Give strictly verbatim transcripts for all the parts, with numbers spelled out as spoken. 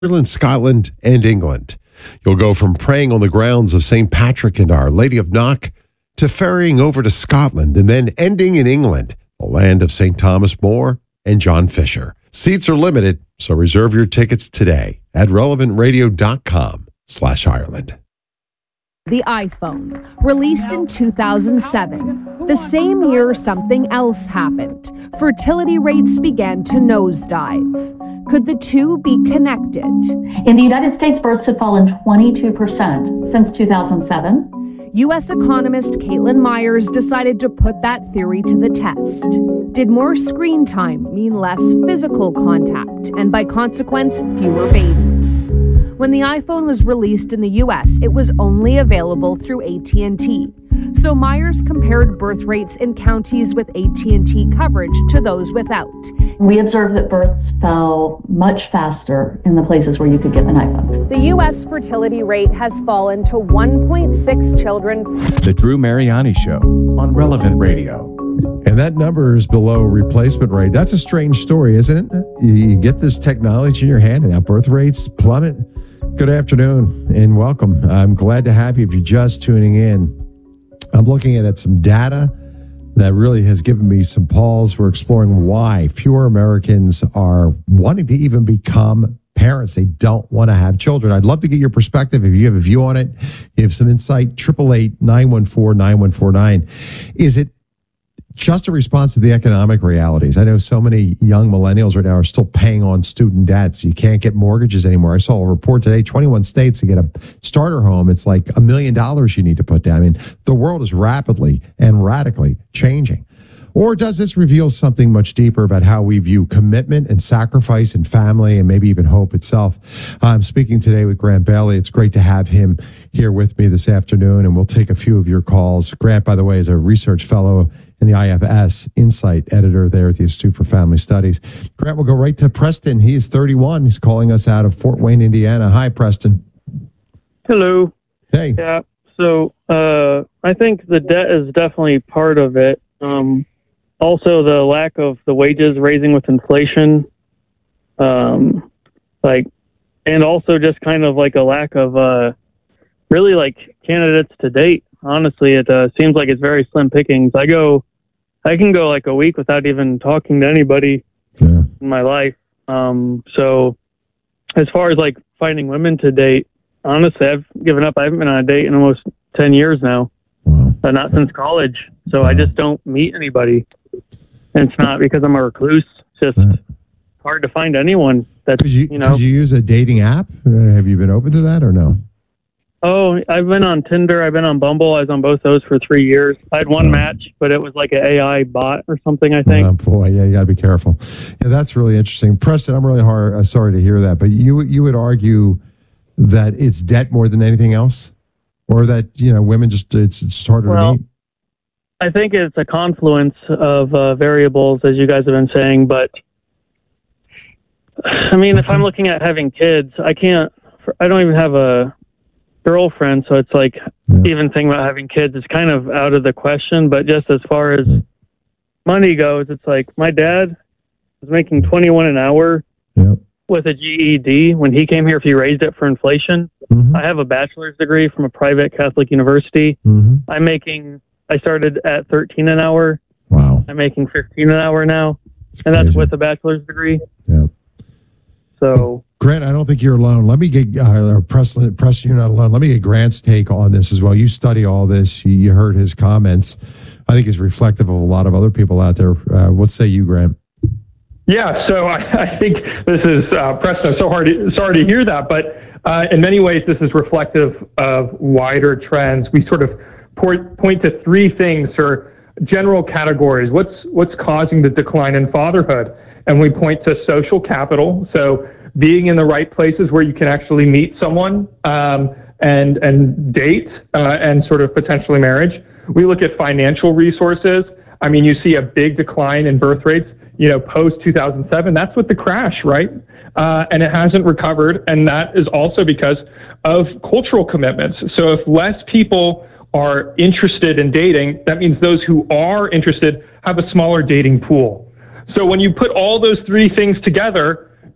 Ireland, Scotland, and England. You'll go from praying on the grounds of Saint Patrick and Our Lady of Knock to ferrying over to Scotland and then ending in England, the land of Saint Thomas More and John Fisher. Seats are limited, so reserve your tickets today at relevant radio dot com slash Ireland. The iPhone, released in two thousand seven. The same year something else happened. Fertility rates began to nosedive. Could the two be connected? In the United States, births have fallen twenty-two percent since two thousand seven. U S economist Caitlin Myers decided to put that theory to the test. Did more screen time mean less physical contact and, by consequence, fewer babies? When the iPhone was released in the U S, it was only available through A T and T. So Myers compared birth rates in counties with A T and T coverage to those without. We observed that births fell much faster in the places where you could get an iPhone. The U S fertility rate has fallen to one point six children. The Drew Mariani Show on Relevant Radio. And that number is below replacement rate. That's a strange story, isn't it? You, you get this technology in your hand and now birth rates plummet. Good afternoon and welcome. I'm glad to have you if you're just tuning in. I'm looking at some data that really has given me some pause. We're exploring why fewer Americans are wanting to even become parents. They don't want to have children. I'd love to get your perspective. If you have a view on it, you have some insight, eight eight eight, nine one four, nine one four nine. Is it just a response to the economic realities? I know so many young millennials right now are still paying on student debts. You can't get mortgages anymore. I saw a report today, twenty-one states to get a starter home. It's like a million dollars you need to put down. I mean, the world is rapidly and radically changing. Or does this reveal something much deeper about how we view commitment and sacrifice and family and maybe even hope itself? I'm speaking today with Grant Bailey. It's great to have him here with me this afternoon, and we'll take a few of your calls. Grant, by the way, is a research fellow in the I F S Insight editor there at the Institute for Family Studies. Grant, we'll go right to Preston. He's thirty-one. He's calling us out of Fort Wayne, Indiana. Hi, Preston. Hello. Hey. Yeah. So uh, I think the debt is definitely part of it. Um, also, the lack of the wages raising with inflation, um, like, and also just kind of like a lack of uh, really like candidates to date. Honestly, it uh, seems like it's very slim pickings. I go. I can go like a week without even talking to anybody Yeah. in my life. Um, so as far as like finding women to date, honestly, I've given up. I haven't been on a date in almost ten years now, Wow. uh, not since college. So I just don't meet anybody. And it's not because I'm a recluse. It's just Right. hard to find anyone that's, Could you, you know. could you use a dating app? Uh, have you been open to that or no? Oh, I've been on Tinder. I've been on Bumble. I was on both those for three years. I had one Oh. match, but it was like an A I bot or something, I think. Oh, boy, yeah, you got to be careful. Yeah, that's really interesting. Preston, I'm really hard, uh, sorry to hear that, but you you would argue that it's debt more than anything else? Or that, you know, women just, it's, it's harder Well, to meet? I think it's a confluence of uh, variables, as you guys have been saying. But I mean, if I'm looking at having kids, I can't. I don't even have a girlfriend, so it's like Yeah. even thinking about having kids is kind of out of the question. But just as far as money goes, it's like my dad was making twenty-one an hour Yep. with a G E D when he came here. If he raised it for inflation, Mm-hmm. I have a bachelor's degree from a private Catholic university. Mm-hmm. I'm making. I started at thirteen an hour. Wow. I'm making fifteen an hour now, It's and that's crazy. with a bachelor's degree. Yeah. So Grant, I don't think you're alone. Let me get, uh, Preston, Preston, you're not alone. Let me get Grant's take on this as well. You study all this. You, you heard his comments. I think it's reflective of a lot of other people out there. Uh, what say you, Grant? Yeah, so I, I think this is, uh, Preston, I'm so hard to, sorry to hear that, but uh, in many ways this is reflective of wider trends. We sort of point, point to three things or general categories. What's, what's causing the decline in fatherhood? And we point to social capital, so being in the right places where you can actually meet someone um, and, and date uh, and sort of potentially marriage. We look at financial resources. I mean, you see a big decline in birth rates, you know, post two thousand seven. That's with the crash, right? Uh, and it hasn't recovered. And that is also because of cultural commitments. So if less people are interested in dating, that means those who are interested have a smaller dating pool. So when you put all those three things together,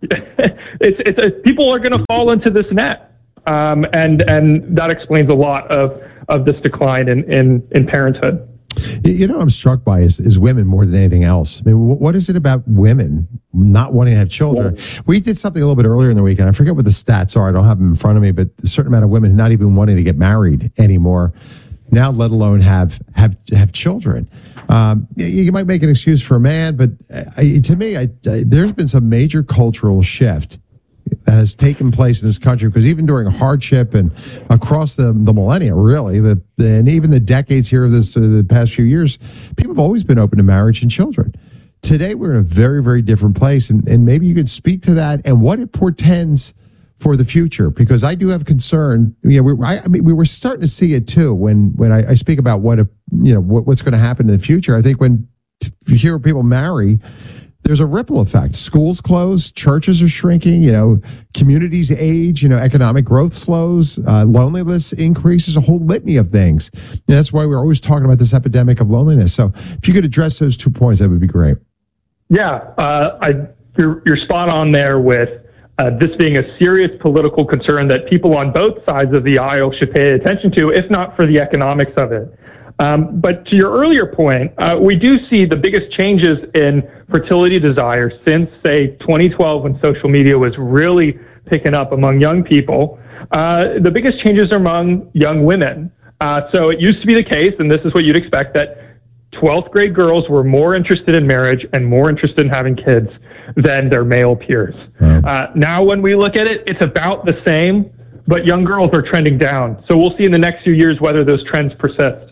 it's it's a, people are going to fall into this net, um, and and that explains a lot of of this decline in in, in parenthood. You know, what I'm struck by is, is women more than anything else. I mean, what is it about women not wanting to have children? We did something a little bit earlier in the week, and I forget what the stats are. I don't have them in front of me, but a certain amount of women not even wanting to get married anymore now, let alone have have have children. Um, you, you might make an excuse for a man, but uh, to me, I, I, there's been some major cultural shift that has taken place in this country, because even during hardship and across the, the millennia, really, the, and even the decades here of this, uh, the past few years, people have always been open to marriage and children. Today, we're in a very, very different place, and, and maybe you could speak to that and what it portends for the future, because I do have concern. You know, we, I, I mean, we were starting to see it too when when I, I speak about what a, you know what, what's going to happen in the future. I think when you hear people marry, there's a ripple effect. Schools close, churches are shrinking, you know, communities age, you know, economic growth slows, uh, loneliness increases, a whole litany of things. And that's why we're always talking about this epidemic of loneliness. So if you could address those two points, that would be great. Yeah, uh, I, you're, you're spot on there with uh, this being a serious political concern that people on both sides of the aisle should pay attention to, if not for the economics of it. Um, but to your earlier point, uh, we do see the biggest changes in fertility desire since, say, twenty twelve, when social media was really picking up among young people. Uh, the biggest changes are among young women. Uh, so it used to be the case, and this is what you'd expect, that twelfth grade girls were more interested in marriage and more interested in having kids than their male peers. Mm. Uh, now, when we look at it, it's about the same, but young girls are trending down. So we'll see in the next few years whether those trends persist.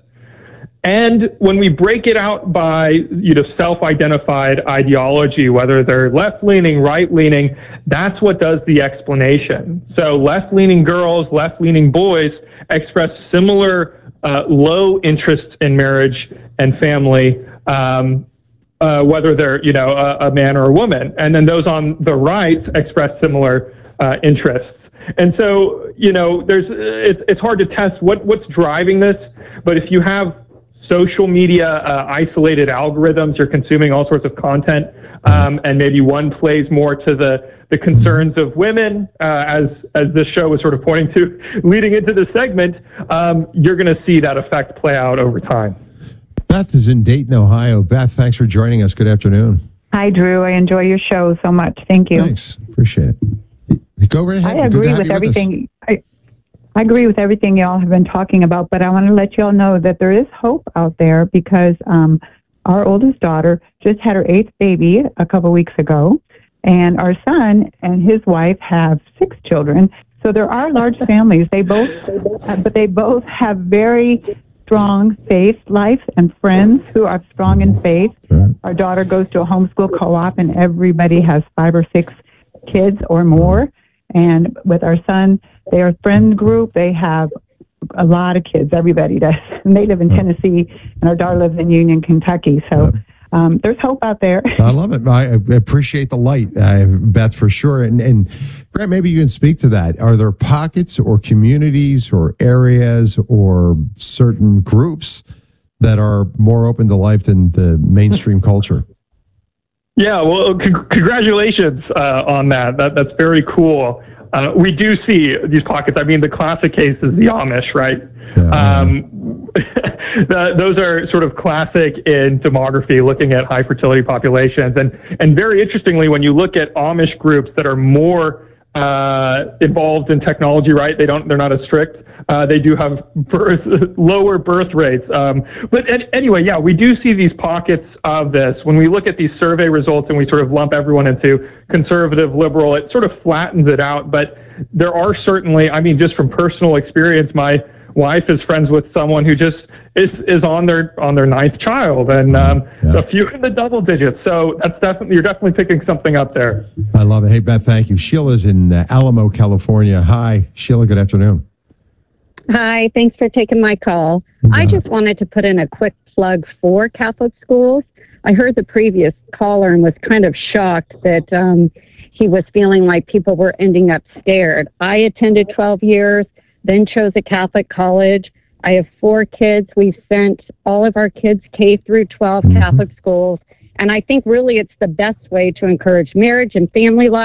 And when we break it out by, you know, self-identified ideology, whether they're left-leaning, right-leaning, that's what does the explanation. So left-leaning girls, left-leaning boys express similar uh, low interest in marriage and family, um, uh, whether they're, you know, a, a man or a woman. And then those on the right express similar uh, interests. And so, you know, there's it's, it's hard to test what, what's driving this, but if you have social media, uh, isolated algorithms, you're consuming all sorts of content, um, and maybe one plays more to the, the concerns of women, uh, as as this show was sort of pointing to leading into this segment, um, you're going to see that effect play out over time. Beth is in Dayton, Ohio. Beth, thanks for joining us. Good afternoon. Hi, Drew. I enjoy your show so much. Thank you. Thanks. Appreciate it. Go right ahead. I agree with everything. I, I agree with everything y'all have been talking about, but I want to let y'all know that there is hope out there, because um, our oldest daughter just had her eighth baby a couple weeks ago, and our son and his wife have six children. So there are large families. They both, but they both have very strong faith life and friends who are strong in faith. Sure. Our daughter goes to a homeschool co-op, and everybody has five or six kids or more. And with our son, their friend group, they have a lot of kids. Everybody does. And they live in Tennessee, and our daughter lives in Union, Kentucky. So um, there's hope out there. I love it. I appreciate the light, uh, Beth, for sure. And, and Grant, maybe you can speak to that. Are there pockets or communities or areas or certain groups that are more open to life than the mainstream culture? Yeah, well, c- congratulations uh, on that. that. That's very cool. Uh, we do see these pockets. I mean, the classic case is the Amish, right? Yeah, um, the, those are sort of classic in demography, looking at high fertility populations. And, and very interestingly, when you look at Amish groups that are more uh, involved in technology, right? They don't, they're not as strict. Uh, they do have birth, lower birth rates. Um, but an, anyway, yeah, we do see these pockets of this. When we look at these survey results and we sort of lump everyone into conservative, liberal, it sort of flattens it out. But there are certainly, I mean, just from personal experience, my wife is friends with someone who just is, is on their on their ninth child, and um, yeah. a few in the double digits. So that's definitely, you're definitely picking something up there. I love it. Hey, Beth, thank you. Sheila's in uh, Alamo, California. Hi, Sheila. Good afternoon. Hi, thanks for taking my call. Yeah. I just wanted to put in a quick plug for Catholic schools. I heard the previous caller and was kind of shocked that um, he was feeling like people were ending up scared. I attended twelve years, then chose a Catholic college. I have four kids. We've sent all of our kids K through twelve mm-hmm. Catholic schools. And I think really it's the best way to encourage marriage and family life.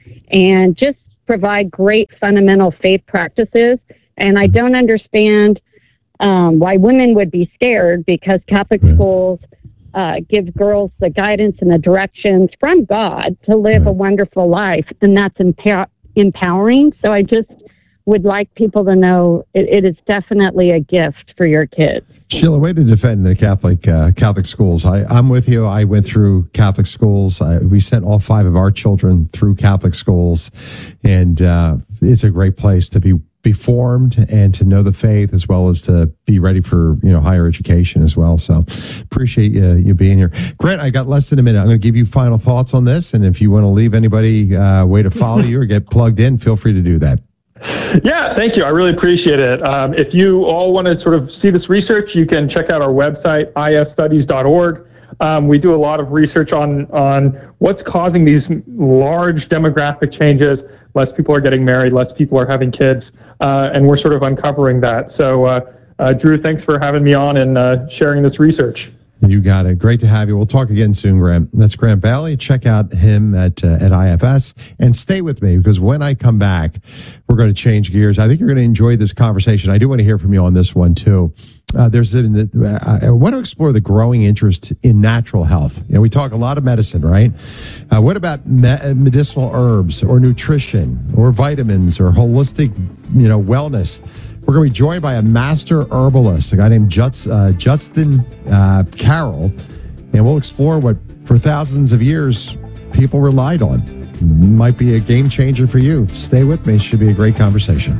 and just provide great fundamental faith practices. And I don't understand um, why women would be scared, because Catholic Yeah. schools uh, give girls the guidance and the directions from God to live Yeah. a wonderful life, and that's empower- empowering. So I just would like people to know it, it is definitely a gift for your kids. Sheila, way to defend the Catholic uh, Catholic schools. I, I'm with you. I went through Catholic schools. I, we sent all five of our children through Catholic schools, and uh, it's a great place to be be formed and to know the faith, as well as to be ready for you know higher education as well. So appreciate you, you being here. Grant, I got less than a minute. I'm going to give you final thoughts on this, and if you want to leave anybody uh, way to follow you or get plugged in, feel free to do that. Yeah, thank you. I really appreciate it. Um, if you all want to sort of see this research, you can check out our website, i s studies dot org. Um, we do a lot of research on, on what's causing these large demographic changes. Less people are getting married, less people are having kids, uh, and we're sort of uncovering that. So, uh, uh, Drew, thanks for having me on and uh, sharing this research. You got it. Great to have you. We'll talk again soon, Grant. That's Grant Bailey. Check out him at uh, at I F S and stay with me, because when I come back, we're going to change gears. I think you're going to enjoy this conversation. I do want to hear from you on this one too. Uh, there's uh, I want to explore the growing interest in natural health. You know, we talk a lot of medicine, right? Uh, what about me- medicinal herbs or nutrition or vitamins or holistic, you know, wellness? We're going to be joined by a master herbalist, a guy named Juts, uh, Justin uh, Carroll, and we'll explore what, for thousands of years, people relied on. Might be a game changer for you. Stay with me. Should be a great conversation.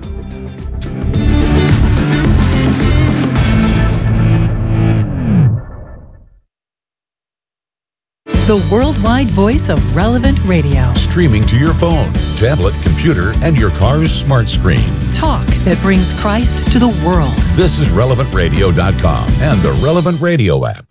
The worldwide voice of Relevant Radio. Streaming to your phone, tablet, computer, and your car's smart screen. Talk that brings Christ to the world. This is relevant radio dot com and the Relevant Radio app.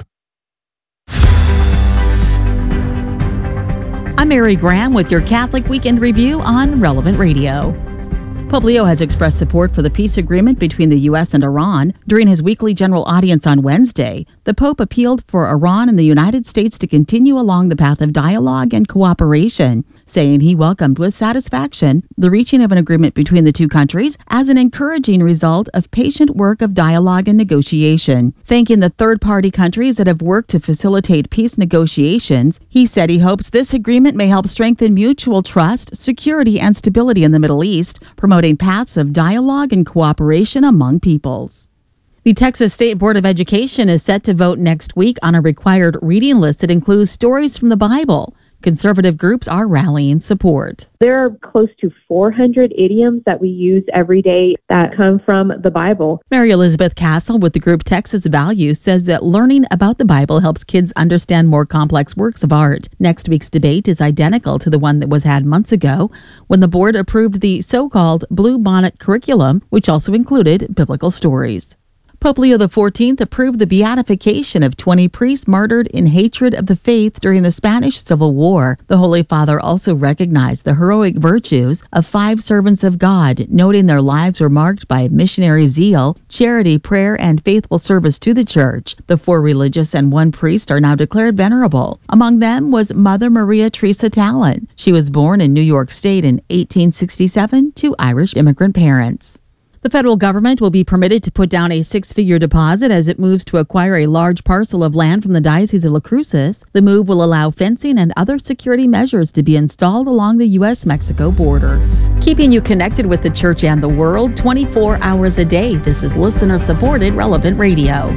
I'm Mary Graham with your Catholic Weekend Review on Relevant Radio. Pope Leo has expressed support for the peace agreement between the U S and Iran. During his weekly general audience on Wednesday, the Pope appealed for Iran and the United States to continue along the path of dialogue and cooperation, saying he welcomed with satisfaction the reaching of an agreement between the two countries as an encouraging result of patient work of dialogue and negotiation. Thanking the third-party countries that have worked to facilitate peace negotiations, he said he hopes this agreement may help strengthen mutual trust, security, and stability in the Middle East, promoting paths of dialogue and cooperation among peoples. The Texas State Board of Education is set to vote next week on a required reading list that includes stories from the Bible. Conservative groups are rallying support. There are close to four hundred idioms that we use every day that come from the Bible. Mary Elizabeth Castle with the group Texas Values says that learning about the Bible helps kids understand more complex works of art. Next week's debate is identical to the one that was had months ago when the board approved the so-called Blue Bonnet curriculum, which also included biblical stories. Pope Leo the fourteenth approved the beatification of twenty priests martyred in hatred of the faith during the Spanish Civil War. The Holy Father also recognized the heroic virtues of five servants of God, noting their lives were marked by missionary zeal, charity, prayer, and faithful service to the Church. The four religious and one priest are now declared venerable. Among them was Mother Maria Teresa Talon. She was born in New York State in eighteen sixty-seven to Irish immigrant parents. The federal government will be permitted to put down a six-figure deposit as it moves to acquire a large parcel of land from the Diocese of La Cruces. The move will allow fencing and other security measures to be installed along the U S Mexico border. Keeping you connected with the Church and the world twenty-four hours a day. This is listener-supported Relevant Radio.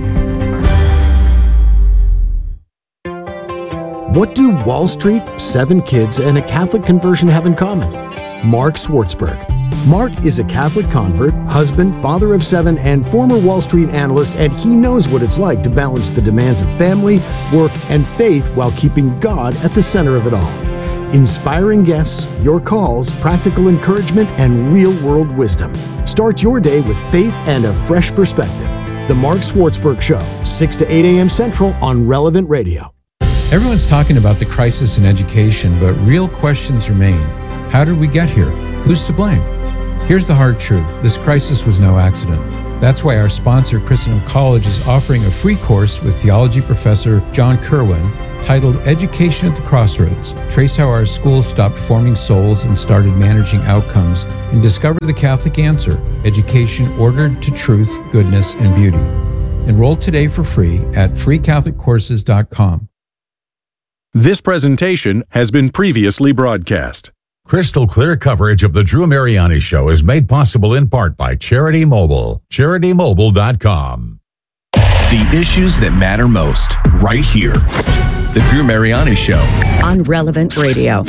What do Wall Street, seven kids, and a Catholic conversion have in common? Mark Swartzberg. Mark is a Catholic convert, husband, father of seven, and former Wall Street analyst, and he knows what it's like to balance the demands of family, work, and faith while keeping God at the center of it all. Inspiring guests, your calls, practical encouragement, and real-world wisdom. Start your day with faith and a fresh perspective. The Mark Swartzberg Show, six to eight a.m. Central on Relevant Radio. Everyone's talking about the crisis in education, but real questions remain. How did we get here? Who's to blame? Here's the hard truth. This crisis was no accident. That's why our sponsor, Christendom College, is offering a free course with theology professor John Kerwin titled Education at the Crossroads. Trace how our schools stopped forming souls and started managing outcomes, and discover the Catholic answer, education ordered to truth, goodness, and beauty. Enroll today for free at free catholic courses dot com. This presentation has been previously broadcast. Crystal clear coverage of the Drew Mariani Show is made possible in part by Charity Mobile. charity mobile dot com. The issues that matter most, right here. The Drew Mariani Show on Relevant Radio.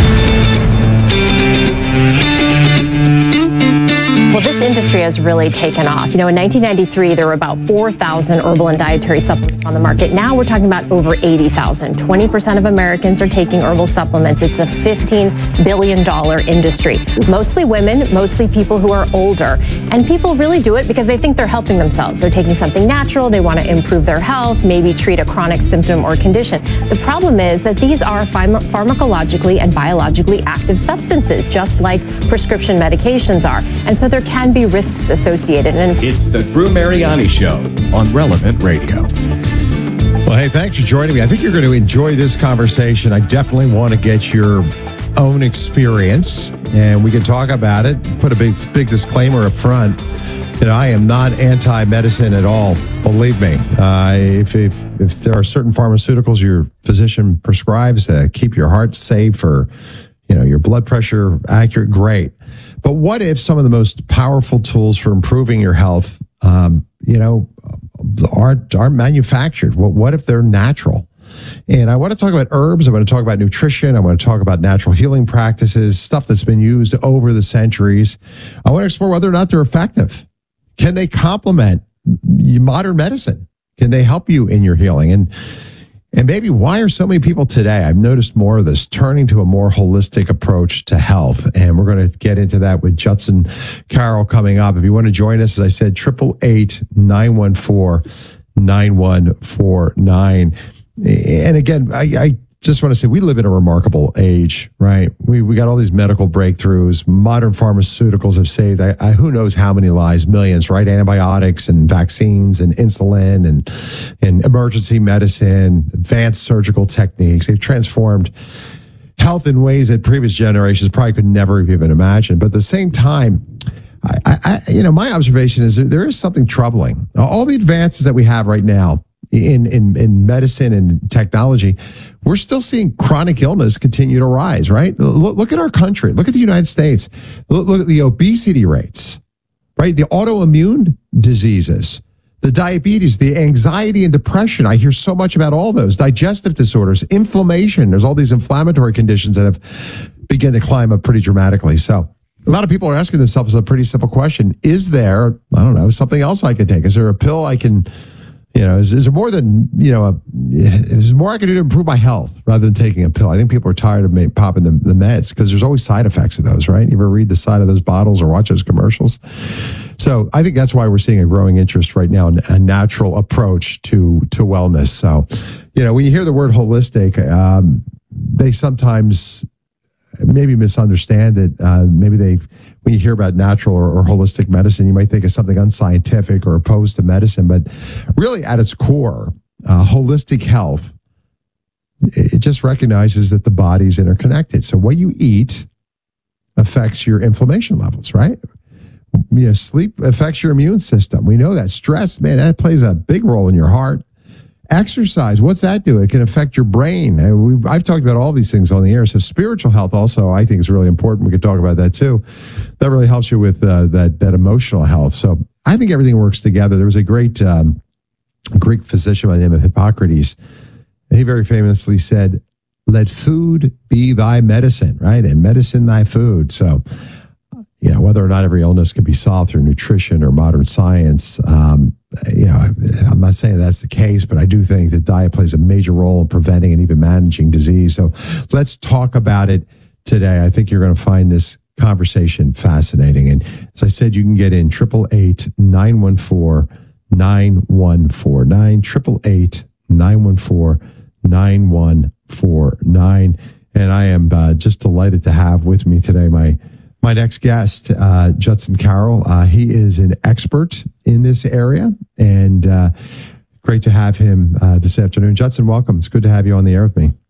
Well, this industry has really taken off. You know, in nineteen ninety-three, there were about four thousand herbal and dietary supplements on the market. Now we're talking about over eighty thousand. twenty percent of Americans are taking herbal supplements. It's a fifteen billion dollars industry. Mostly women, mostly people who are older. And people really do it because they think they're helping themselves. They're taking something natural. They want to improve their health, maybe treat a chronic symptom or condition. The problem is that these are pharma- pharmacologically and biologically active substances, just like prescription medications are. And so there can be risks associated. And it's the Drew Mariani Show on Relevant Radio. Well, hey, thanks for joining me. I think you're going to enjoy this conversation. I definitely want to get your own experience, and we can talk about it. Put a big, big disclaimer up front that I am not anti-medicine at all. Believe me. Uh, if, if if there are certain pharmaceuticals your physician prescribes to keep your heart safe or you know your blood pressure accurate, great. But what if some of the most powerful tools for improving your health, um, you know, aren't aren't manufactured? What what if they're natural? And I want to talk about herbs. I want to talk about nutrition. I want to talk about natural healing practices, stuff that's been used over the centuries. I want to explore whether or not they're effective. Can they complement modern medicine? Can they help you in your healing? And And maybe why are so many people today, I've noticed more of this, turning to a more holistic approach to health. And we're going to get into that with Judson Carroll coming up. If you want to join us, as I said, eight eight eight, nine one four, nine one four nine. And again, I, I just want to say we live in a remarkable age, right? We we got all these medical breakthroughs. Modern pharmaceuticals have saved, I, I, who knows how many lives, millions, right? Antibiotics and vaccines and insulin and, and emergency medicine, advanced surgical techniques. They've transformed health in ways that previous generations probably could never have even imagined. But at the same time, I, I, you know, my observation is that there is something troubling. All the advances that we have right now in, in, in medicine and technology, we're still seeing chronic illness continue to rise, right? Look, look at our country. Look at the United States. Look, look at the obesity rates, right? The autoimmune diseases, the diabetes, the anxiety and depression. I hear so much about all those. Digestive disorders, inflammation. There's all these inflammatory conditions that have begun to climb up pretty dramatically. So a lot of people are asking themselves a pretty simple question. Is there, I don't know, something else I can take? Is there a pill I can... You know, is, is there more than, you know, a, is there more I can do to improve my health rather than taking a pill? I think people are tired of make, popping the, the meds because there's always side effects of those, right? You ever read the side of those bottles or watch those commercials? So I think that's why we're seeing a growing interest right now in a natural approach to, to wellness. So, you know, when you hear the word holistic, um, they sometimes maybe misunderstand it. Uh, maybe they, when you hear about natural or, or holistic medicine, you might think of something unscientific or opposed to medicine. But really, at its core, uh, holistic health, it just recognizes that the body's interconnected. So what you eat affects your inflammation levels, right? You know, sleep affects your immune system. We know that. Stress, man, that plays a big role in your heart. Exercise, what's that do? It can affect your brain. And we've, I've talked about all these things on the air. So spiritual health also, I think, is really important. We could talk about that too. That really helps you with uh, that that emotional health. So I think everything works together. There was a great um, Greek physician by the name of Hippocrates, and he very famously said, "Let food be thy medicine," right? And medicine thy food. So, you know, whether or not every illness can be solved through nutrition or modern science, um, you know, I'm not saying that's the case, but I do think that diet plays a major role in preventing and even managing disease. So let's talk about it today. I think you're going to find this conversation fascinating. And as I said, you can get in eight eight eight, nine one four, nine one four nine, eight eight eight, nine one four, nine one four nine. And I am uh, just delighted to have with me today my My next guest, uh, Judson Carroll. Uh, he is an expert in this area, and uh, great to have him uh, this afternoon. Judson, welcome. It's good to have you on the air with me.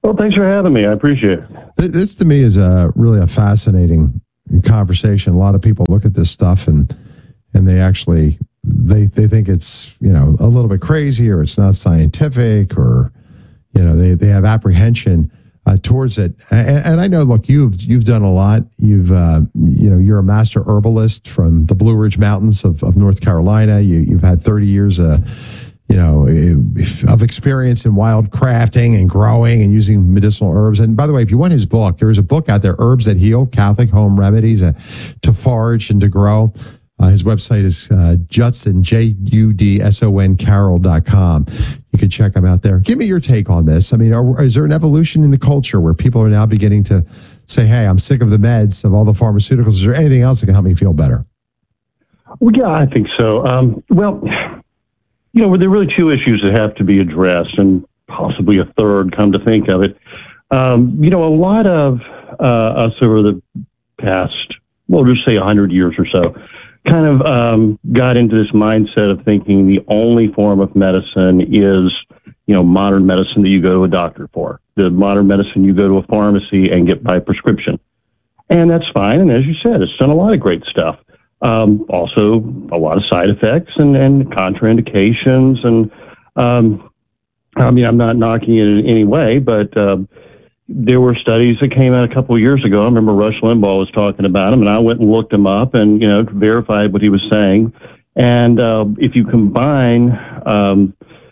Well, thanks for having me. I appreciate it. Th- This to me is a really a fascinating conversation. A lot of people look at this stuff and and they actually they they think it's, you know, a little bit crazy, or it's not scientific, or, you know, they, they have apprehension uh, towards it. And, and I know, look, you've you've done a lot. You've uh, you know, you're a master herbalist from the Blue Ridge Mountains of, of North Carolina. You you've had thirty years uh, you know, of experience in wild crafting and growing and using medicinal herbs. And by the way, if you want his book, there is a book out there, Herbs That Heal, Catholic Home Remedies uh, to Forage and to Grow. Uh, his website is uh, Judson, J U D S O N, Carroll dot com. You can check him out there. Give me your take on this. I mean, are, is there an evolution in the culture where people are now beginning to say, hey, I'm sick of the meds, of all the pharmaceuticals. Is there anything else that can help me feel better? Well, yeah, I think so. Um, well, you know, there are really two issues that have to be addressed, and possibly a third, come to think of it. Um, you know, a lot of uh, us over the past, well, just say one hundred years or so, kind of um, got into this mindset of thinking the only form of medicine is, you know, modern medicine that you go to a doctor for. The modern medicine you go to a pharmacy and get by prescription. And that's fine. And as you said, it's done a lot of great stuff. Um, also, a lot of side effects and, and contraindications. And um, I mean, I'm not knocking it in any way, but um, there were studies that came out a couple of years ago. I remember Rush Limbaugh was talking about them, and I went and looked them up and, you know, verified what he was saying. And uh, if you combine um,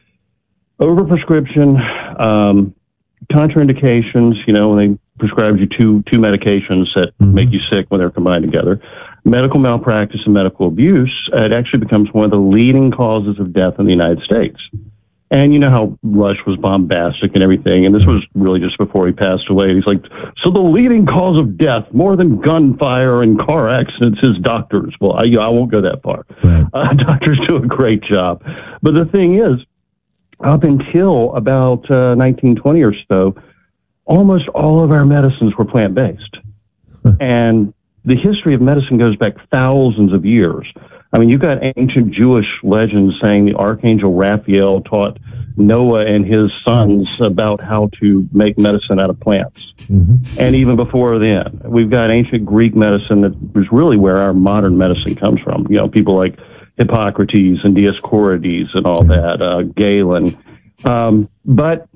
overprescription, um, contraindications, you know, when they prescribe you two two medications that mm-hmm. make you sick when they're combined together, medical malpractice and medical abuse, it actually becomes one of the leading causes of death in the United States. And you know how Rush was bombastic and everything, and this was really just before he passed away. He's like, so the leading cause of death, more than gunfire and car accidents, is doctors. Well, I, I won't go that far. Right. Uh, doctors do a great job. But the thing is, up until about uh, nineteen twenty or so, almost all of our medicines were plant-based. And the history of medicine goes back thousands of years. I mean, you've got ancient Jewish legends saying the Archangel Raphael taught Noah and his sons about how to make medicine out of plants. Mm-hmm. And even before then, we've got ancient Greek medicine that was really where our modern medicine comes from. You know, people like Hippocrates and Dioscorides and all that, uh, Galen. Um, but,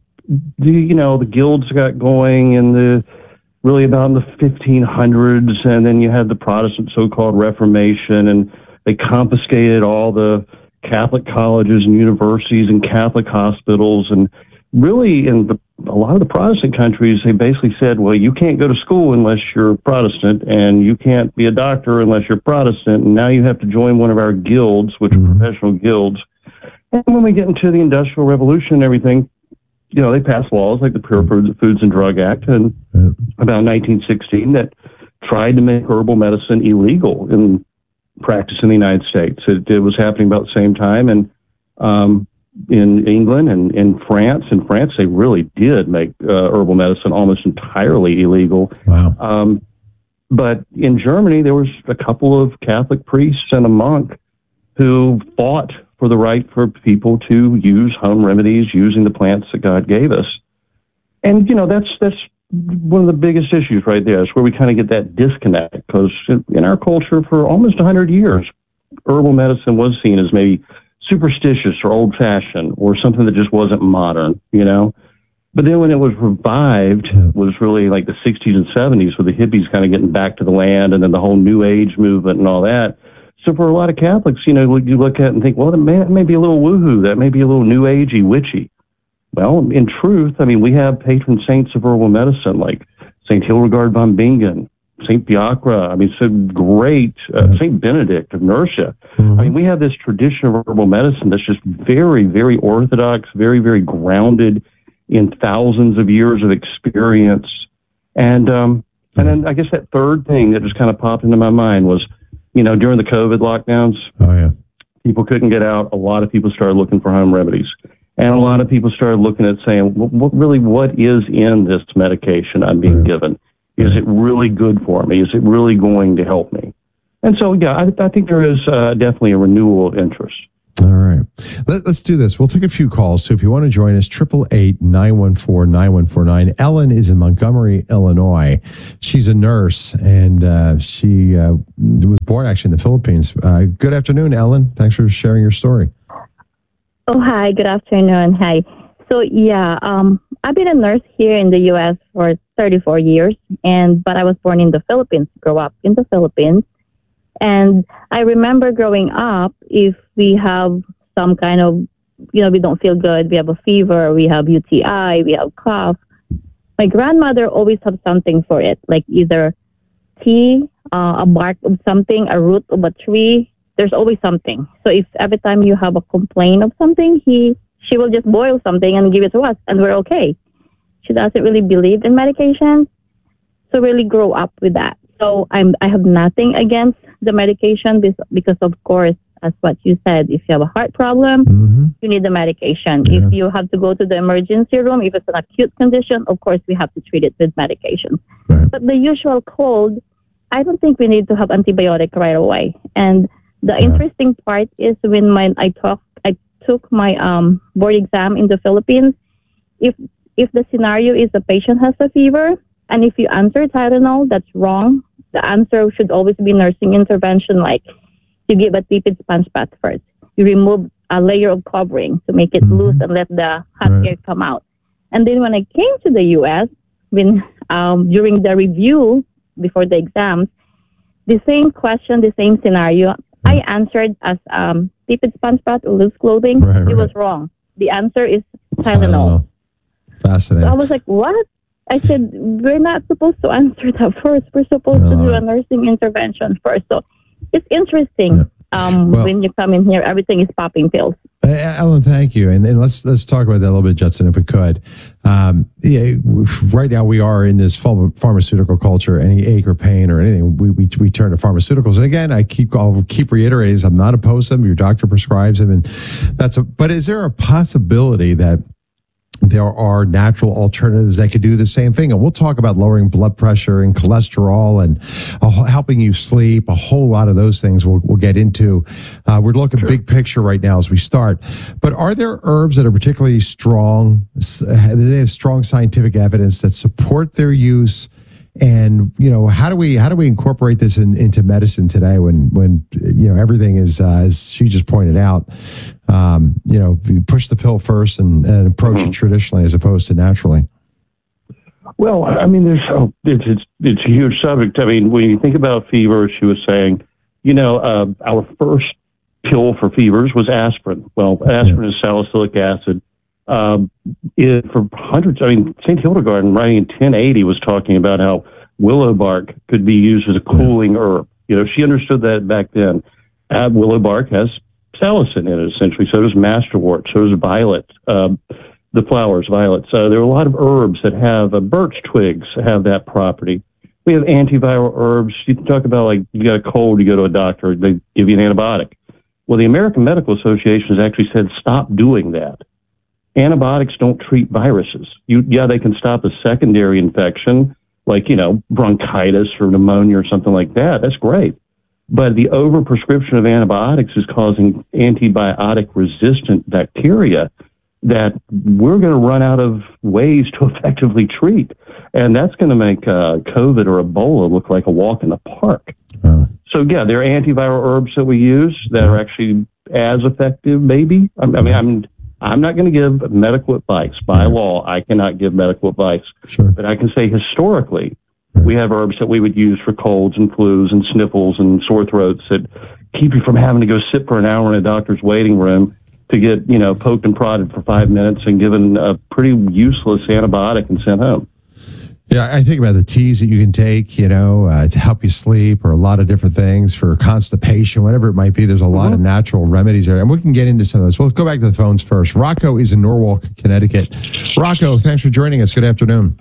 the, you know, the guilds got going in the really about in the fifteen hundreds, and then you had the Protestant so-called Reformation, and they confiscated all the Catholic colleges and universities and Catholic hospitals. And really, in the, a lot of the Protestant countries, they basically said, well, you can't go to school unless you're Protestant, and you can't be a doctor unless you're Protestant, and now you have to join one of our guilds, which are professional guilds. And when we get into the Industrial Revolution and everything, you know, they passed laws like the Pure Foods and Drug Act and yeah. about nineteen sixteen that tried to make herbal medicine illegal in practice in the United States. It, it was happening about the same time. And um, in England and in France, in France, they really did make uh, herbal medicine almost entirely illegal. Wow. Um, but in Germany, there was a couple of Catholic priests and a monk who fought for the right for people to use home remedies using the plants that God gave us. And, you know, that's that's one of the biggest issues right there. It's where we kind of get that disconnect, because in our culture for almost one hundred years, herbal medicine was seen as maybe superstitious or old-fashioned or something that just wasn't modern, you know? But then when it was revived, was really like the sixties and seventies with the hippies kind of getting back to the land, and then the whole New Age movement and all that. So for a lot of Catholics, you know, you look at it and think, well, that may, that may be a little woohoo. That may be a little New Agey, witchy. Well, in truth, I mean, we have patron saints of herbal medicine like Saint Hildegard von Bingen, Saint Fiacre. I mean, some great, uh, Saint Benedict of Nursia. Mm-hmm. I mean, we have this tradition of herbal medicine that's just very, very orthodox, very, very grounded in thousands of years of experience. And, um, and then I guess that third thing that just kind of popped into my mind was, you know, during the COVID lockdowns, oh, yeah. people couldn't get out. A lot of people started looking for home remedies. And a lot of people started looking at saying, well, what really, what is in this medication I'm being yeah. given? Is it really good for me? Is it really going to help me? And so, yeah, I, I think there is uh, definitely a renewal of interest. All right. Let, let's do this. We'll take a few calls. So if you want to join us, triple eight nine one four nine one four nine. Ellen is in Montgomery, Illinois. She's a nurse, and uh, she uh, was born actually in the Philippines. Uh, good afternoon, Ellen. Thanks for sharing your story. Oh, hi. Good afternoon. Hi. So, yeah, um, I've been a nurse here in the U S for thirty-four years, and but I was born in the Philippines, grew up in the Philippines. And I remember growing up, if we have some kind of, you know, we don't feel good, we have a fever, we have U T I, we have cough, my grandmother always had something for it, like either tea, uh, a bark of something, a root of a tree. There's always something. So if every time you have a complaint of something, he she will just boil something and give it to us, and we're okay. She doesn't really believe in medication, so really grow up with that. So I'm I have nothing against the medication because, of course, as what you said, if you have a heart problem, mm-hmm. you need the medication. Yeah. If you have to go to the emergency room, if it's an acute condition, of course, we have to treat it with medication. Right. But the usual cold, I don't think we need to have antibiotic right away. And the yeah. interesting part is when my I talk I took my um, board exam in the Philippines. If if the scenario is the patient has a fever, and if you answer Tylenol, that's wrong. The answer should always be nursing intervention, like you give a tepid sponge bath first. You remove a layer of covering to make it mm-hmm. loose and let the hot right. air come out. And then when I came to the U S, when um, during the review before the exams, the same question, the same scenario, right. I answered as um, tepid sponge bath or loose clothing. Right, right. It was wrong. The answer is Tylenol. Fascinating. So I was like, what? I said, we're not supposed to answer that first. We're supposed no. to do a nursing intervention first. So it's interesting. Yeah. Um, well, when you come in here, everything is popping pills. Uh, Ellen, thank you. And, and let's let's talk about that a little bit, Judson, if we could. Um, yeah, right now we are in this pharmaceutical culture. Any ache or pain or anything, we, we we turn to pharmaceuticals. And again, I keep I'll keep reiterating, I'm not opposed to them. Your doctor prescribes them, and that's a. But is there a possibility that there are natural alternatives that could do the same thing? And we'll talk about lowering blood pressure and cholesterol and uh, helping you sleep, a whole lot of those things we'll, we'll get into. Uh, we're looking sure. big picture right now as we start. But are there herbs that are particularly strong, they have strong scientific evidence that support their use? And, you know, how do we how do we incorporate this in, into medicine today when, when you know, everything is, uh, as she just pointed out, um, you know, you push the pill first and, and approach mm-hmm. it traditionally as opposed to naturally? Well, I mean, there's oh, it's, it's it's a huge subject. I mean, when you think about fever, she was saying, you know, uh, our first pill for fevers was aspirin. Well, aspirin yeah. is salicylic acid. Um, it, for hundreds, I mean, Saint Hildegard, writing in ten eighty, was talking about how willow bark could be used as a cooling yeah. herb. You know, she understood that back then. Uh, willow bark has salicin in it, essentially. So does masterwort. So does violet. Um, the flowers, violets. So there are a lot of herbs that have uh, birch twigs have that property. We have antiviral herbs. You can talk about, like, you got a cold, you go to a doctor, they give you an antibiotic. Well, the American Medical Association has actually said stop doing that. Antibiotics don't treat viruses. You, yeah, they can stop a secondary infection, like, you know, bronchitis or pneumonia or something like that. That's great. But the overprescription of antibiotics is causing antibiotic-resistant bacteria that we're going to run out of ways to effectively treat. And that's going to make uh, COVID or Ebola look like a walk in the park. Oh. So, yeah, there are antiviral herbs that we use that are actually as effective, maybe. I, I mean, I'm... I'm not going to give medical advice. By right. law, I cannot give medical advice. Sure. But I can say historically, right. we have herbs that we would use for colds and flus and sniffles and sore throats that keep you from having to go sit for an hour in a doctor's waiting room to get, you know, poked and prodded for five minutes and given a pretty useless antibiotic and sent home. Yeah, I think about the teas that you can take, you know, uh, to help you sleep, or a lot of different things for constipation, whatever it might be. There's a lot mm-hmm. of natural remedies there, and we can get into some of those. We'll go back to the phones first. Rocco is in Norwalk, Connecticut. Rocco, thanks for joining us. Good afternoon.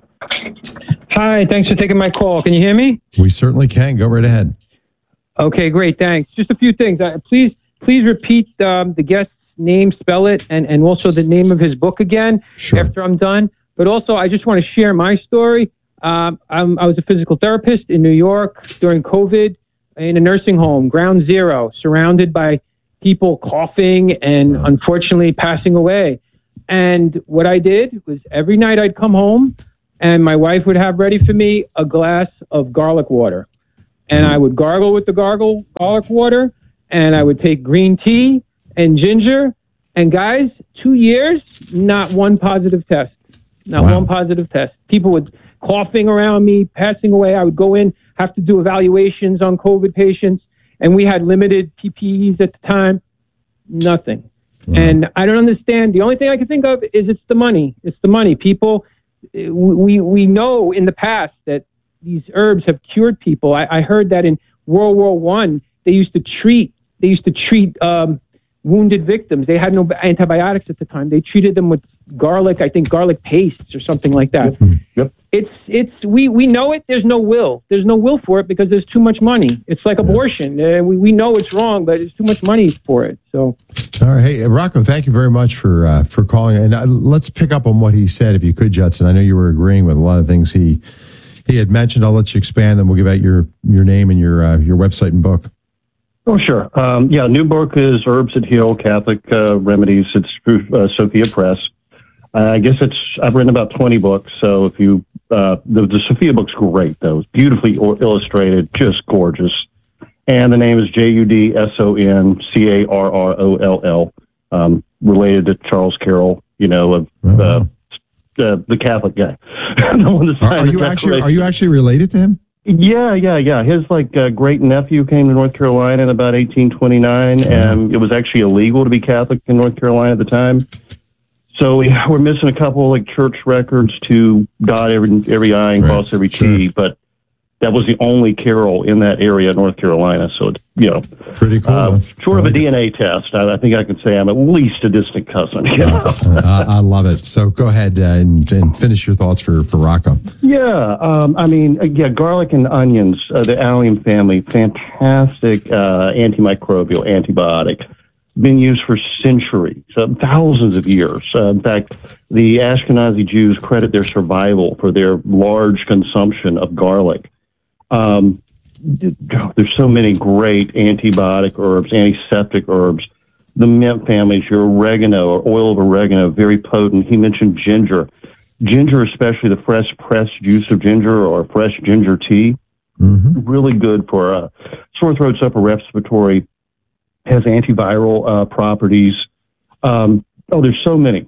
Hi, thanks for taking my call. Can you hear me? We certainly can. Go right ahead. Okay, great. Thanks. Just a few things. Uh, please, please repeat um, the guest's name, spell it, and, and also the name of his book again sure. after I'm done. But also, I just want to share my story. Um, I'm, I was a physical therapist in New York during COVID in a nursing home, ground zero, surrounded by people coughing and unfortunately passing away. And what I did was every night I'd come home and my wife would have ready for me a glass of garlic water. And I would gargle with the gargle garlic water, and I would take green tea and ginger. And guys, two years, not one positive test. Not Wow. one positive test. People would coughing around me, passing away. I would go in, have to do evaluations on COVID patients, and we had limited P P Es at the time. Nothing. And I don't understand. The only thing I can think of is it's the money. It's the money. People, we we know in the past that these herbs have cured people. I, I heard that in World War One, they used to treat they used to treat um, wounded victims. They had no antibiotics at the time. They treated them with garlic, I think garlic pastes or something like that. Yep. It's it's we we know it. There's no will. There's no will for it because there's too much money. It's like abortion. Uh, we we know it's wrong, but there's too much money for it. So. All right, hey Rocco, thank you very much for uh, for calling. And uh, let's pick up on what he said, if you could, Judson. I know you were agreeing with a lot of things he he had mentioned. I'll let you expand, and we'll give out your your name and your uh, your website and book. Oh, sure. Um, yeah, new book is Herbs That Heal, Catholic uh, Remedies. It's through uh, Sophia Press. Uh, I guess it's, I've written about twenty books, so if you, uh, the, the Sophia book's great, though. It's beautifully or- illustrated, just gorgeous. And the name is J U D S O N C A R R O L L, um, related to Charles Carroll, you know, of uh, uh, the Catholic guy. the one that Are, signed are the you actually Declaration. are you actually related to him? Yeah, yeah, yeah. His like uh, great nephew came to North Carolina in about eighteen twenty-nine, and it was actually illegal to be Catholic in North Carolina at the time. So we, we're missing a couple like church records to dot every every I and cross every T, but that was the only Carol in that area, North Carolina. So it's, you know, pretty cool. Uh, short of a D N A test, I, I think I can say I'm at least a distant cousin. You know? uh, I love it. So go ahead uh, and, and finish your thoughts for for Rocco. Yeah, um, I mean, uh, yeah, garlic and onions, uh, the allium family, fantastic uh, antimicrobial antibiotic, been used for centuries, uh, thousands of years. Uh, in fact, the Ashkenazi Jews credit their survival for their large consumption of garlic. Um, there's so many great antibiotic herbs, antiseptic herbs. The mint families, your oregano or oil of oregano, very potent. He mentioned ginger. Ginger, especially the fresh pressed juice of ginger or fresh ginger tea, mm-hmm. really good for uh, sore throats, upper respiratory, has antiviral uh, properties. Um, oh, there's so many.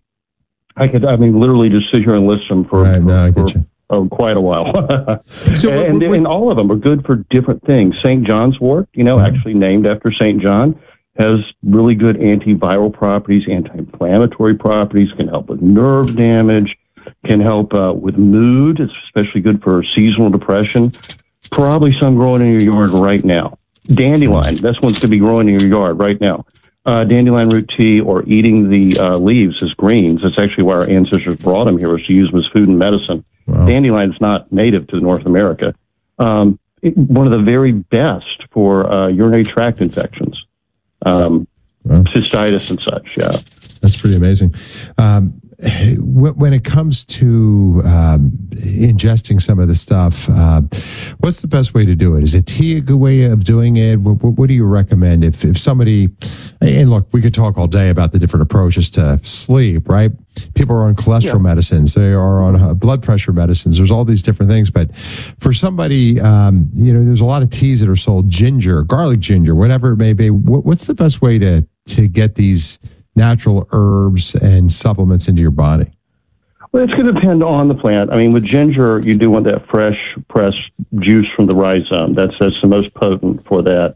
I could, I mean, literally just sit here and list them for, right, for, no, I get for you. Oh, quite a while. so, and, and, and all of them are good for different things. Saint John's wort, you know, mm-hmm. actually named after Saint John, has really good antiviral properties, anti-inflammatory properties, can help with nerve damage, can help uh, with mood. It's especially good for seasonal depression. Probably some growing in your yard right now. Dandelion, that's one's to be growing in your yard right now. Uh, dandelion root tea or eating the uh, leaves as greens. That's actually why our ancestors brought them here, was to use them as food and medicine. Wow. Dandelion is not native to North America. Um, it, one of the very best for uh, urinary tract infections, um, wow. cystitis and such, yeah. That's pretty amazing. Um, when it comes to um, ingesting some of the stuff, uh, what's the best way to do it? Is a tea a good way of doing it? What, what, what do you recommend if, if somebody, and look, we could talk all day about the different approaches to sleep, right? People are on cholesterol yeah. medicines. They are on uh, blood pressure medicines. There's all these different things. But for somebody, um, you know, there's a lot of teas that are sold, ginger, garlic ginger, whatever it may be. What, what's the best way to, to get these natural herbs and supplements into your body? Well, it's going to depend on the plant. I mean, with ginger, you do want that fresh pressed juice from the rhizome. That's, that's the most potent for that.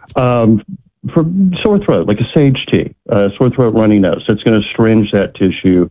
Um, for sore throat, like a sage tea, uh, sore throat, runny nose, that's going to astringe that tissue.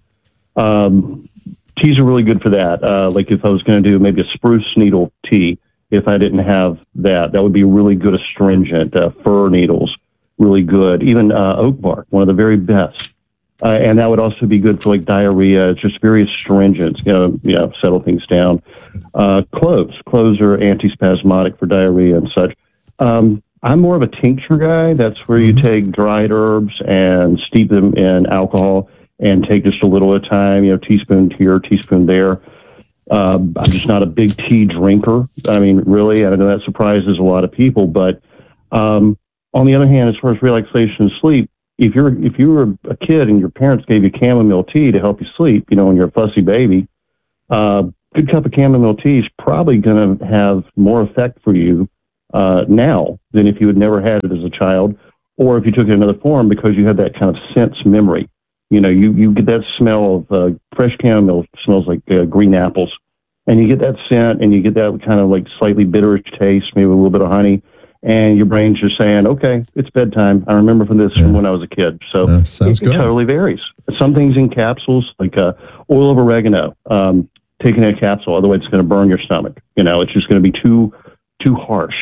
Um, teas are really good for that. Uh, like if I was going to do maybe a spruce needle tea, if I didn't have that, that would be really good astringent. Uh, fir needles, really good. Even uh, oak bark, one of the very best. Uh, and that would also be good for like diarrhea. It's just very astringent. It's going to, you know, settle things down. Uh, cloves. Cloves are antispasmodic for diarrhea and such. Um, I'm more of a tincture guy. That's where you take dried herbs and steep them in alcohol and take just a little at a time, you know, teaspoon here, teaspoon there. Uh, I'm just not a big tea drinker. I mean, really, I know that surprises a lot of people, but um, On the other hand, as far as relaxation and sleep, if you're if you were a kid and your parents gave you chamomile tea to help you sleep, you know, when you're a fussy baby, uh, good cup of chamomile tea is probably going to have more effect for you uh, now than if you had never had it as a child, or if you took it in another form because you had that kind of sense memory. You know, you, you get that smell of uh, fresh chamomile, smells like uh, green apples, and you get that scent and you get that kind of like slightly bitterish taste, maybe a little bit of honey, and your brain's just saying, okay, it's bedtime. I remember from this yeah. from when I was a kid. So uh, sounds it, good. It totally varies. Some things in capsules, like uh, oil of oregano, um, taking a capsule, otherwise it's going to burn your stomach. You know, it's just going to be too too harsh.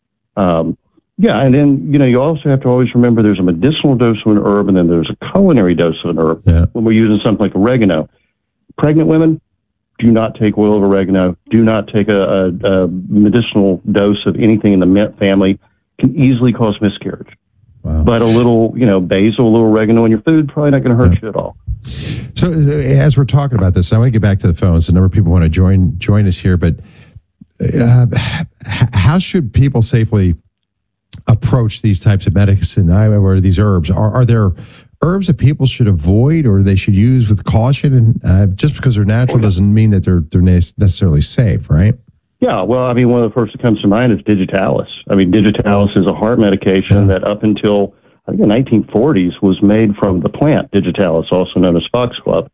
Um, yeah, and then, you know, you also have to always remember there's a medicinal dose of an herb and then there's a culinary dose of an herb. Yeah. When we're using something like oregano. Pregnant women, do not take oil of oregano. Do not take a, a, a medicinal dose of anything in the mint family. Can easily cause miscarriage. Wow. But a little, you know, basil, a little oregano in your food, probably not going to hurt yeah. you at all. So as we're talking about this, I want to get back to the phones. A number of people want to join join us here, but uh, how should people safely approach these types of medicine or these herbs? Are, are there herbs that people should avoid or they should use with caution? And uh, just because they're natural doesn't mean that they're they're necessarily safe, right? Yeah, well, I mean, one of the first that comes to mind is digitalis. I mean, digitalis is a heart medication yeah. that up until, I think, the nineteen forties was made from the plant digitalis, also known as foxglove.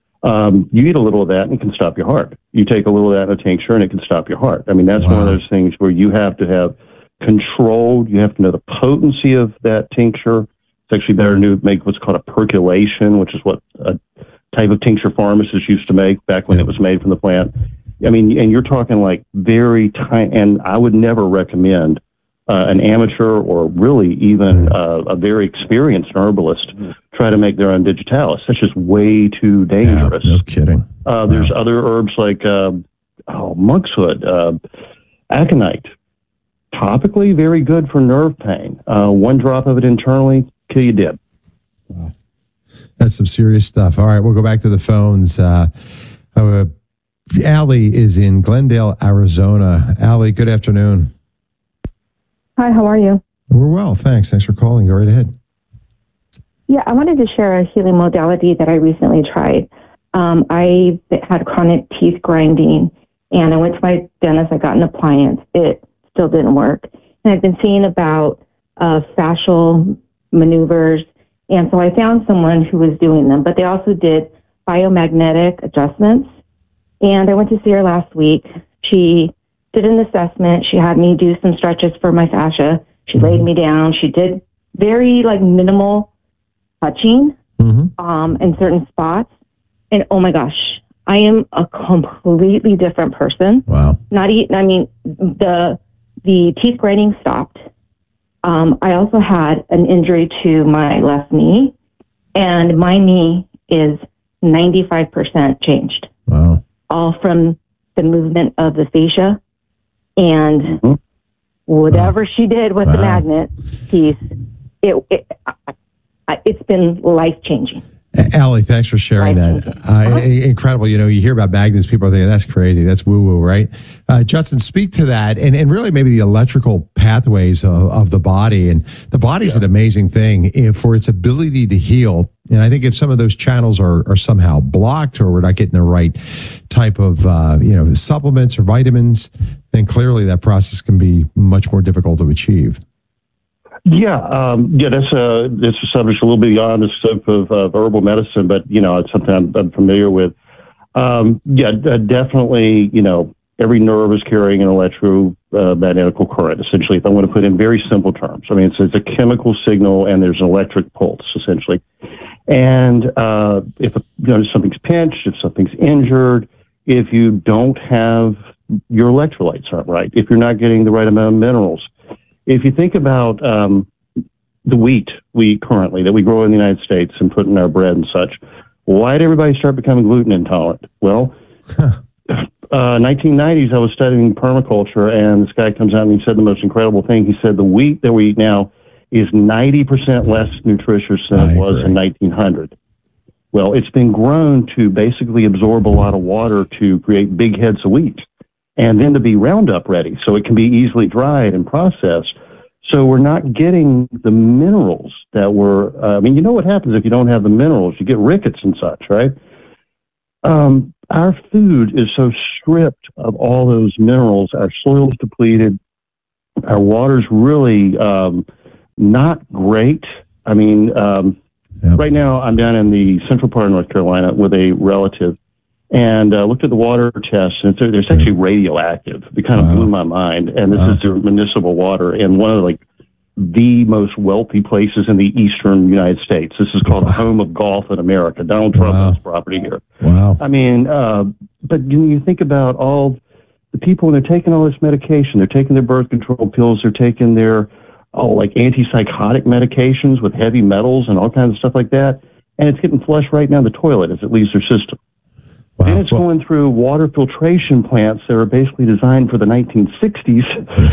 Um, you eat a little of that and it can stop your heart. You take a little of that in a tincture and it can stop your heart. I mean, that's wow. one of those things where you have to have controlled, you have to know the potency of that tincture. It's actually better to make what's called a percolation, which is what a type of tincture pharmacists used to make back when yeah. it was made from the plant. I mean, and you're talking like very tiny, and I would never recommend uh, an amateur or really even uh, a very experienced herbalist try to make their own digitalis. That's just way too dangerous. Yeah, no kidding. Uh, there's wow. other herbs like uh, oh, monkshood, uh, aconite. Topically, very good for nerve pain. Uh, one drop of it internally, kill you dead. Wow. That's some serious stuff. All right, we'll go back to the phones. Uh, uh, Allie is in Glendale, Arizona. Allie, good afternoon. Hi, how are you? We're well, thanks. Thanks for calling. Go right ahead. Yeah, I wanted to share a healing modality that I recently tried. Um, I had chronic teeth grinding, and I went to my dentist. I got an appliance. It still didn't work. And I've been seeing about uh, fascial maneuvers, and so I found someone who was doing them, but they also did biomagnetic adjustments. And I went to see her last week. She did an assessment. She had me do some stretches for my fascia. She mm-hmm. laid me down. She did very like minimal touching mm-hmm. um, in certain spots. And oh my gosh, I am a completely different person. Wow. Not even, I mean, the the teeth grinding stopped. Um, I also had an injury to my left knee, and my knee is ninety-five percent changed. Wow. All from the movement of the fascia and mm-hmm. whatever wow. she did with wow. the magnet piece. It, it, I, it's been life-changing. Allie, thanks for sharing that. Uh, incredible. You know, you hear about magnets, people are thinking, that's crazy. That's woo-woo, right? Uh, Justin, speak to that and, and really maybe the electrical pathways of, of the body. And the body's yeah. an amazing thing if, for its ability to heal. And I think if some of those channels are, are somehow blocked or we're not getting the right type of, uh, you know, supplements or vitamins, then clearly that process can be much more difficult to achieve. Yeah, um, yeah, that's a it's a subject a little bit beyond the scope of, of herbal medicine, but you know, it's something I'm, I'm familiar with. Um, yeah, uh, definitely. You know, every nerve is carrying an electromagnetic current. Essentially, if I want to put in very simple terms, I mean, it's, it's a chemical signal and there's an electric pulse, essentially. And uh, if you know something's pinched, if something's injured, if you don't have your electrolytes aren't right, if you're not getting the right amount of minerals. If you think about um, the wheat we currently that we grow in the United States and put in our bread and such, why did everybody start becoming gluten intolerant? Well, uh, nineteen nineties, I was studying permaculture, and this guy comes out and he said the most incredible thing. He said the wheat that we eat now is ninety percent less nutritious than I it was agree. in nineteen hundred. Well, it's been grown to basically absorb a lot of water to create big heads of wheat, and then to be Roundup ready, so it can be easily dried and processed. So we're not getting the minerals that were, uh, I mean, you know what happens if you don't have the minerals? You get rickets and such, right? Um, our food is so stripped of all those minerals. Our soil's depleted. Our water's really um, not great. I mean, um, yep. right now I'm down in the central part of North Carolina with a relative and uh, looked at the water tests, and it's, it's actually radioactive. It kind of wow. blew my mind. And this wow. is their municipal water in one of like the most wealthy places in the eastern United States. This is called wow. a home of golf in America. Donald Trump wow. owns property here. Wow. I mean, uh, but you, you think about all the people when they're taking all this medication, they're taking their birth control pills, they're taking their oh, like antipsychotic medications with heavy metals and all kinds of stuff like that, and it's getting flushed right down the toilet as it leaves their system. Wow. And it's well, going through water filtration plants that are basically designed for the nineteen sixties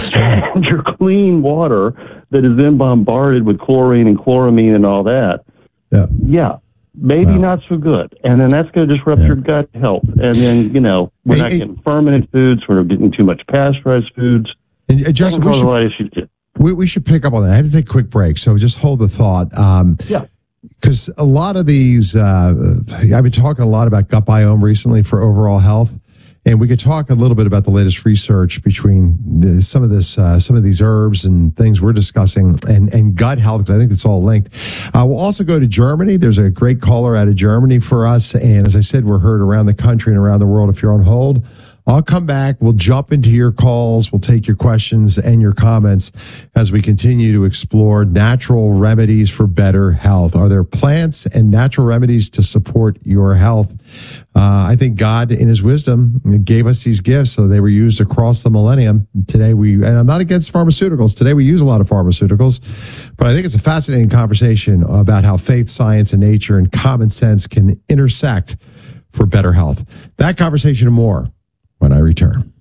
and your clean water that is then bombarded with chlorine and chloramine and all that. Yeah. Yeah. Maybe wow. not so good. And then that's going to disrupt yeah. your gut health. And then, you know, we're hey, not hey, getting fermented foods. We're getting too much pasteurized foods. And, uh, Justin, we should, a lot of issues too. We, we should pick up on that. I have to take a quick break. So just hold the thought. Um, yeah. Because a lot of these, uh, I've been talking a lot about gut biome recently for overall health, and we could talk a little bit about the latest research between the, some of this, uh, some of these herbs and things we're discussing, and and gut health, because I think it's all linked. Uh, we'll also go to Germany. There's a great caller out of Germany for us, and as I said, we're heard around the country and around the world. If you're on hold, I'll come back. We'll jump into your calls. We'll take your questions and your comments as we continue to explore natural remedies for better health. Are there plants and natural remedies to support your health? Uh, I think God, in his wisdom, gave us these gifts so they were used across the millennium. Today, we, and I'm not against pharmaceuticals. Today, we use a lot of pharmaceuticals, but I think it's a fascinating conversation about how faith, science, and nature and common sense can intersect for better health. That conversation and more when I return.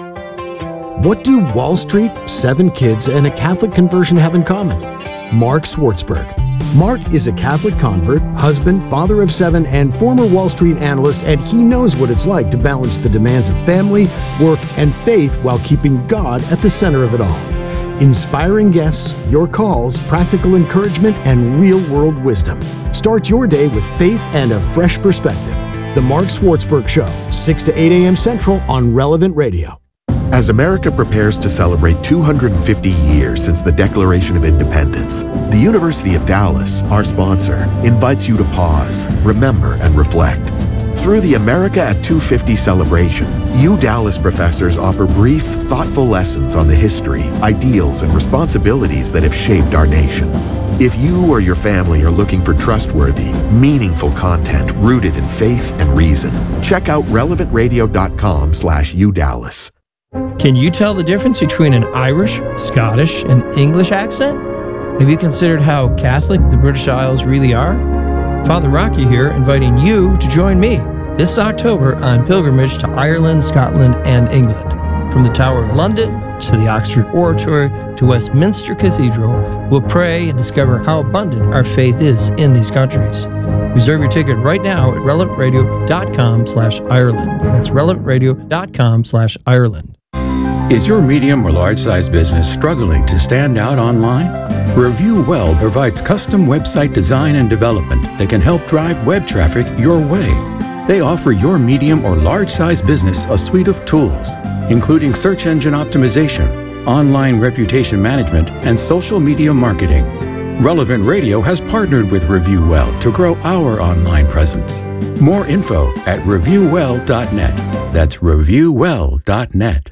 What do Wall Street, seven kids, and a Catholic conversion have in common? Mark Swartzberg. Mark is a Catholic convert, husband, father of seven, and former Wall Street analyst, and he knows what it's like to balance the demands of family, work, and faith while keeping God at the center of it all. Inspiring guests, your calls, practical encouragement, and real-world wisdom. Start your day with faith and a fresh perspective. The Mark Swartzberg Show, six to eight a.m. Central on Relevant Radio. As America prepares to celebrate two hundred fifty years since the Declaration of Independence, the University of Dallas, our sponsor, invites you to pause, remember, and reflect. Through the America at two fifty celebration, U Dallas professors offer brief, thoughtful lessons on the history, ideals, and responsibilities that have shaped our nation. If you or your family are looking for trustworthy, meaningful content rooted in faith and reason, check out relevant radio dot com slash U Dallas. Can you tell the difference between an Irish, Scottish, and English accent? Have you considered how Catholic the British Isles really are? Father Rocky here, inviting you to join me this October on pilgrimage to Ireland, Scotland, and England. From the Tower of London to the Oxford Oratory to Westminster Cathedral, we'll pray and discover how abundant our faith is in these countries. Reserve your ticket right now at relevant radio dot com slash Ireland. That's relevant radio dot com slash Ireland. Is your medium or large size business struggling to stand out online? Review Well provides custom website design and development that can help drive web traffic your way. They offer your medium or large size business a suite of tools, including search engine optimization, online reputation management, and social media marketing. Relevant Radio has partnered with Review Well to grow our online presence. More info at review well dot net. That's review well dot net.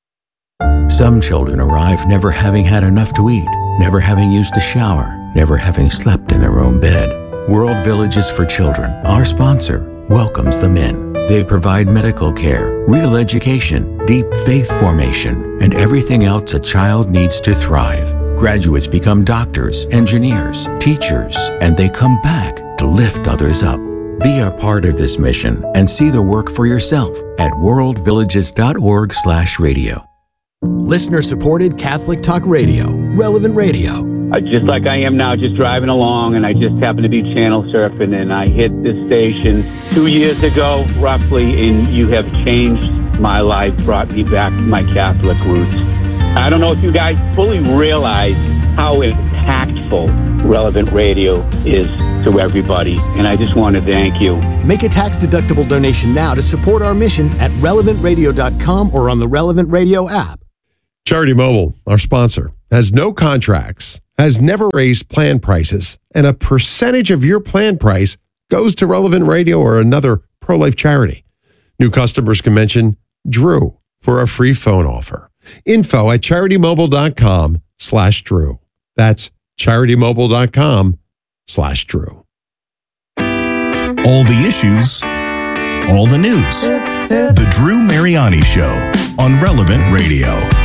Some children arrive never having had enough to eat, never having used a shower, never having slept in their own bed. World Villages for Children, our sponsor, welcomes them in. They provide medical care, real education, deep faith formation, and everything else a child needs to thrive. Graduates become doctors, engineers, teachers, and they come back to lift others up. Be a part of this mission and see the work for yourself at world villages dot org slash radio. Listener-supported Catholic Talk Radio, Relevant Radio. Uh, just like I am now, just driving along, and I just happened to be channel surfing, and I hit this station two years ago, roughly, and you have changed my life, brought me back to my Catholic roots. I don't know if you guys fully realize how impactful Relevant Radio is to everybody, and I just want to thank you. Make a tax-deductible donation now to support our mission at relevant radio dot com or on the Relevant Radio app. Charity Mobile, our sponsor, has no contracts, has never raised plan prices, and a percentage of your plan price goes to Relevant Radio or another pro-life charity. New customers can mention Drew for a free phone offer. Info at CharityMobile.com slash Drew. That's CharityMobile.com slash Drew. All the issues, all the news. The Drew Mariani Show on Relevant Radio.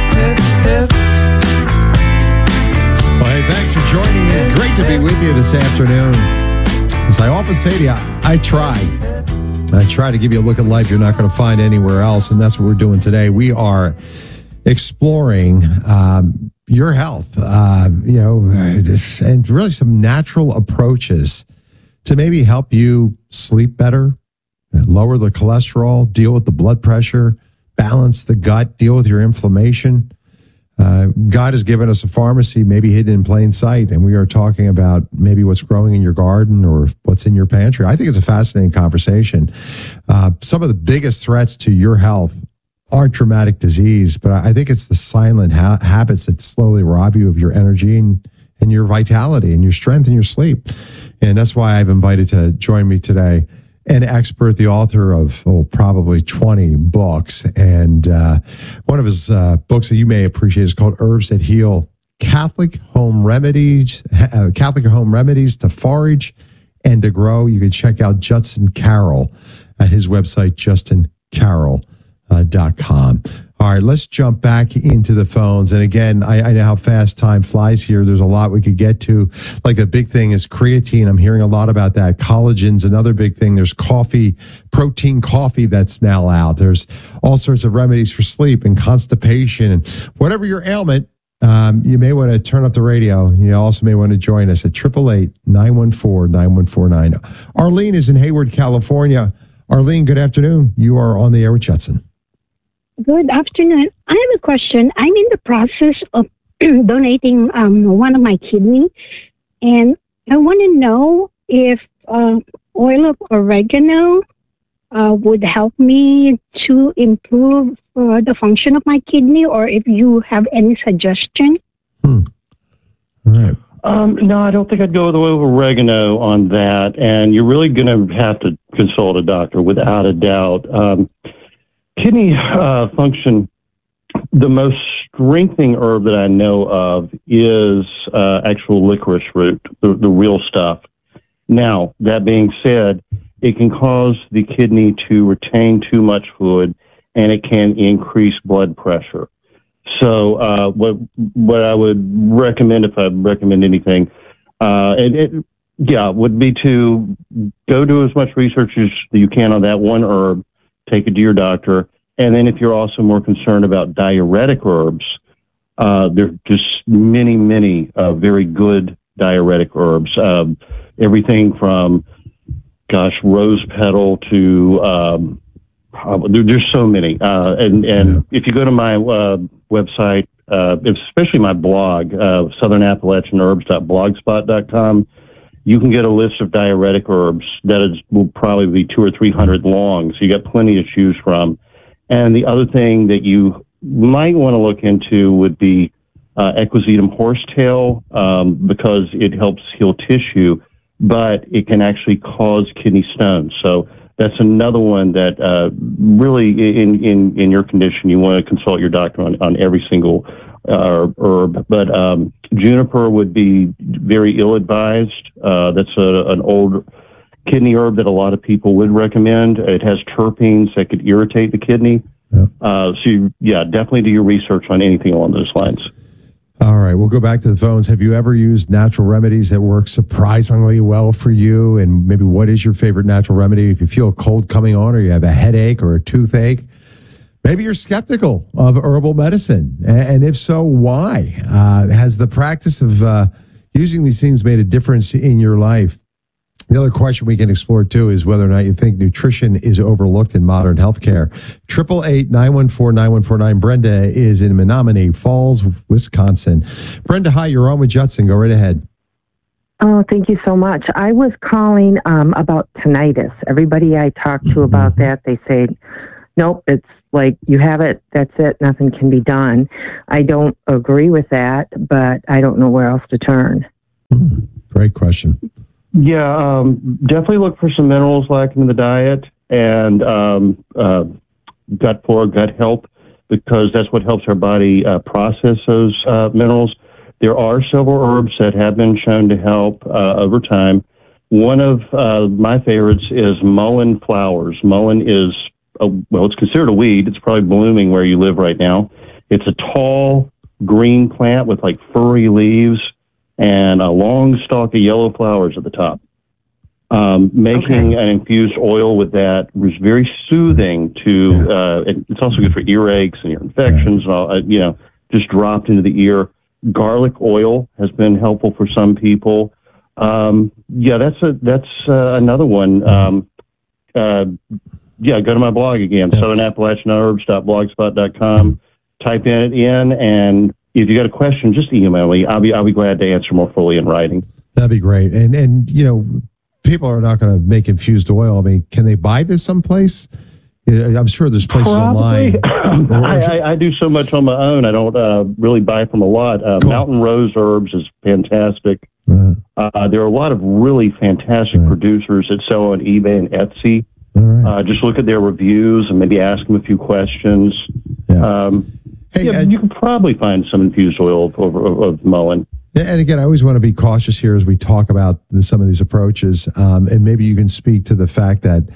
Well, hey, thanks for joining me. Great to be with you this afternoon. As I often say to you, I try. I try to give you a look at life you're not going to find anywhere else, and that's what we're doing today. We are exploring um, your health, uh, you know, and really some natural approaches to maybe help you sleep better, lower the cholesterol, deal with the blood pressure, balance the gut, deal with your inflammation. Uh, God has given us a pharmacy maybe hidden in plain sight, and we are talking about maybe what's growing in your garden or what's in your pantry. I think it's a fascinating conversation. Uh, some of the biggest threats to your health aren't traumatic disease, but I think it's the silent ha- habits that slowly rob you of your energy and, and your vitality and your strength and your sleep. And that's why I've invited to join me today an expert, the author of oh, probably twenty books. And uh, one of his uh, books that you may appreciate is called Herbs That Heal, Catholic Home Remedies, uh, Catholic Home Remedies to Forage and to Grow. You can check out Judson Carroll at his website, justin carroll dot com. All right, let's jump back into the phones. And again, I, I know how fast time flies here. There's a lot we could get to. Like a big thing is creatine. I'm hearing a lot about that. Collagen's another big thing. There's coffee, protein coffee that's now out. There's all sorts of remedies for sleep and constipation. And whatever your ailment, um, you may want to turn up the radio. You also may want to join us at eight eight eight, nine one four, nine one four nine. Arlene is in Hayward, California. Arlene, good afternoon. You are on the air with Judson. Good afternoon. I have a question. I'm in the process of donating um, one of my kidney, and I want to know if uh, oil of oregano uh, would help me to improve uh, the function of my kidney, or if you have any suggestion. Hmm. All right. Um, no, I don't think I'd go with oil of oregano on that, and you're really going to have to consult a doctor without a doubt. Um, Kidney uh, function, the most strengthening herb that I know of is uh, actual licorice root, the, the real stuff. Now, that being said, it can cause the kidney to retain too much fluid, and it can increase blood pressure. So uh, what what I would recommend, if I recommend anything, uh, and it, yeah, would be to go do as much research as you can on that one herb. Take it to your doctor. And then if you're also more concerned about diuretic herbs, uh, there are just many, many uh, very good diuretic herbs. Um, everything from, gosh, rose petal to, um, there, there's so many. Uh, and and yeah. If you go to my uh, website, uh, especially my blog, uh, southern appalachian herbs dot blogspot dot com, you can get a list of diuretic herbs that is, will probably be two or three hundred long. So you got plenty to choose from. And the other thing that you might want to look into would be uh, Equisetum horsetail, um, because it helps heal tissue, but it can actually cause kidney stones. So that's another one that uh, really, in, in, in your condition, you want to consult your doctor on, on every single uh, herb. But um, juniper would be very ill-advised. Uh, that's a, an old kidney herb that a lot of people would recommend. It has terpenes that could irritate the kidney. Yeah. Uh, so, you, yeah, definitely do your research on anything along those lines. All right, we'll go back to the phones. Have you ever used natural remedies that work surprisingly well for you? And maybe what is your favorite natural remedy? If you feel a cold coming on or you have a headache or a toothache, maybe you're skeptical of herbal medicine. And if so, why? Uh, has the practice of uh, using these things made a difference in your life? The other question we can explore too is whether or not you think nutrition is overlooked in modern healthcare. Triple eight nine one four nine one four nine. Brenda is in Menominee Falls, Wisconsin. Brenda, hi. You're on with Judson. Go right ahead. Oh, thank you so much. I was calling um, about tinnitus. Everybody I talk to about that, they say, nope, it's like you have it, that's it, nothing can be done. I don't agree with that, but I don't know where else to turn. Great question. Yeah, um, definitely look for some minerals lacking in the diet and um, uh, gut flora, gut health, because that's what helps our body uh, process those uh, minerals. There are several herbs that have been shown to help uh, over time. One of uh, my favorites is mullein flowers. Mullein is, a, well, it's considered a weed. It's probably blooming where you live right now. It's a tall green plant with like furry leaves and a long stalk of yellow flowers at the top. Um, making okay. an infused oil with that was very soothing to, uh, it, it's also good for earaches and ear infections, and all, uh, you know, just dropped into the ear. Garlic oil has been helpful for some people. Um, yeah, that's a, that's uh, another one. Um, uh, yeah, go to my blog again, southern appalachian herbs dot blogspot dot com. Type in it in, and if you got a question, just email me. I'll be I'll be glad to answer more fully in writing. That'd be great. And and you know, people are not going to make infused oil. I mean, can they buy this someplace? I'm sure there's places Probably. online. I, I, I do so much on my own. I don't uh, really buy from a lot. Uh, cool. Mountain Rose Herbs is fantastic. Right. Uh, there are a lot of really fantastic right. producers that sell on eBay and Etsy. Right. Uh, just look at their reviews and maybe ask them a few questions. Yeah. Um, hey, yeah, I, you can probably find some infused oil of, of, of mullein. And again, I always want to be cautious here as we talk about the, some of these approaches. Um, and maybe you can speak to the fact that,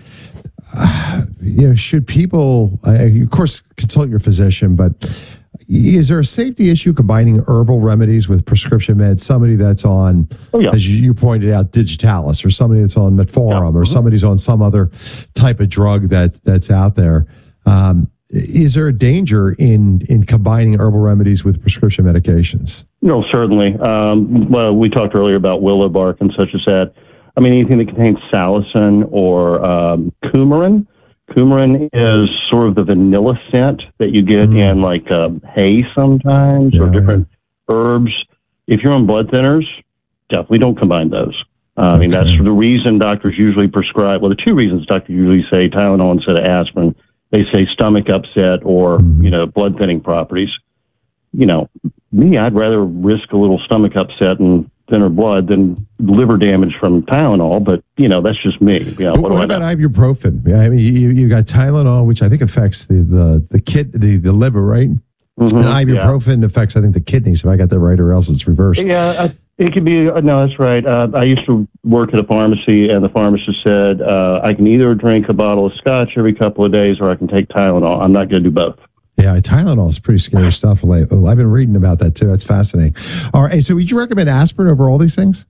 uh, you know, should people, uh, of course, consult your physician, but is there a safety issue combining herbal remedies with prescription meds? Somebody that's on, oh, yeah. as you pointed out, Digitalis, or somebody that's on Metformin, yeah. or mm-hmm. somebody's on some other type of drug that's, that's out there. Um, is there a danger in, in combining herbal remedies with prescription medications? No, certainly. Um, well, we talked earlier about willow bark and such as that. I mean, anything that contains salicin or um, coumarin. Coumarin is sort of the vanilla scent that you get mm. in like uh, hay sometimes, yeah, or different yeah. herbs. If you're on blood thinners, definitely don't combine those. Uh, okay. I mean, that's the reason doctors usually prescribe. Well, the two reasons doctors usually say Tylenol instead of aspirin. They say stomach upset or, mm. you know, blood thinning properties. You know, me, I'd rather risk a little stomach upset and thinner blood than liver damage from Tylenol, but, you know, that's just me. You know, but what what about ibuprofen? I mean, you, you got Tylenol, which I think affects the, the, the kid, the, the liver, right? Mm-hmm, and ibuprofen yeah. affects, I think, the kidneys, if I got that right, or else it's reversed. Yeah, I, it could be, no, that's right. Uh, I used to work at a pharmacy, and the pharmacist said, uh, I can either drink a bottle of scotch every couple of days, or I can take Tylenol. I'm not going to do both. Yeah, Tylenol is pretty scary stuff. I've been reading about that too. That's fascinating. All right, so would you recommend aspirin over all these things?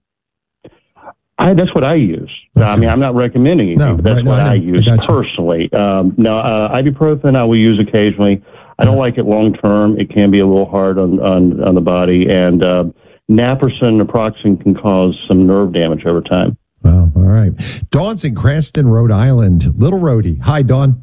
I, that's what I use. Okay. I mean, I'm not recommending anything, no, but that's right, what no, I, I use I personally. Um, now, uh, ibuprofen I will use occasionally. I don't like it long term. It can be a little hard on on, on the body, and uh, naproxen, naproxen can cause some nerve damage over time. Wow. All right. Dawn's in Cranston, Rhode Island. Little Rhodey. Hi, Dawn.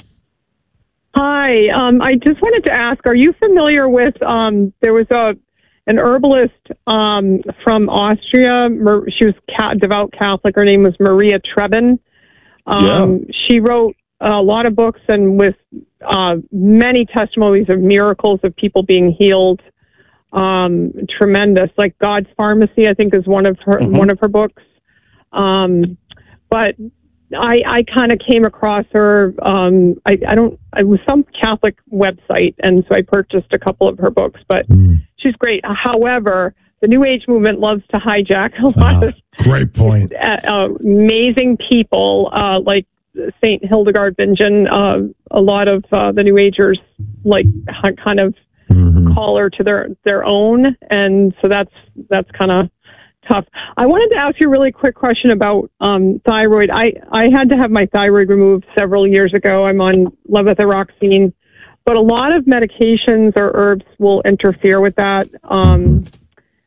Hi, um, I just wanted to ask, are you familiar with, um, there was a an herbalist um, from Austria, she was ca- devout Catholic, her name was Maria Trebin. Um, yeah. She wrote a lot of books and with uh, many testimonies of miracles of people being healed. Um, tremendous, like God's Pharmacy, I think is one of her, mm-hmm. one of her books. Um, but I, I kind of came across her. Um, I, I don't. It was some Catholic website, and so I purchased a couple of her books. But mm. she's great. However, the New Age movement loves to hijack a lot uh, of great point. Uh, uh, amazing people uh, like Saint Hildegard Bingen. Uh, a lot of uh, the New Agers like kind of mm-hmm. call her to their their own, and so that's that's kind of tough. I wanted to ask you a really quick question about um, thyroid. I, I had to have my thyroid removed several years ago. I'm on levothyroxine, but a lot of medications or herbs will interfere with that. Um,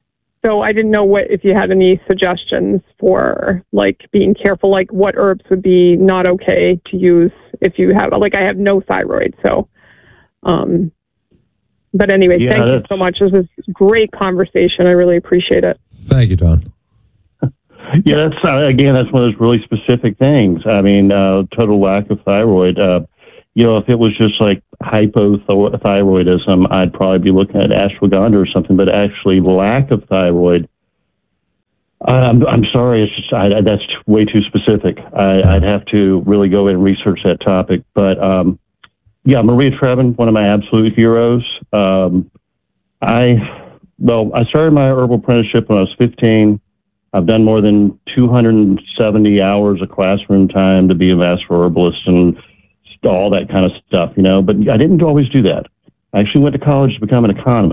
So I didn't know what if you had any suggestions for like being careful, like what herbs would be not okay to use if you have like I have no thyroid. So, um, but anyway, Yeah, thank you that's- so much. This is great conversation. I really appreciate it. Thank you, Don. Yeah, that's uh, again, that's one of those really specific things. I mean, uh, total lack of thyroid. Uh, you know, if it was just like hypothyroidism, I'd probably be looking at ashwagandha or something. But actually, lack of thyroid, I'm I'm sorry, it's just I, that's way too specific. I, I'd have to really go in and research that topic. But um, yeah, Maria Treben, one of my absolute heroes. Um, I well, I started my herbal apprenticeship when I was fifteen. I've done more than two hundred seventy hours of classroom time to be a master herbalist and all that kind of stuff, you know, but I didn't always do that. I actually went to college to become an economist.